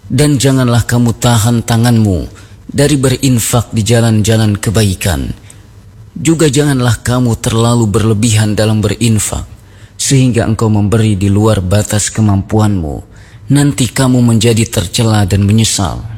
Dan janganlah kamu tahan tanganmu dari berinfak di jalan-jalan kebaikan. Juga janganlah kamu terlalu berlebihan dalam berinfak, sehingga engkau memberi di luar batas kemampuanmu. Nanti kamu menjadi tercela dan menyesal.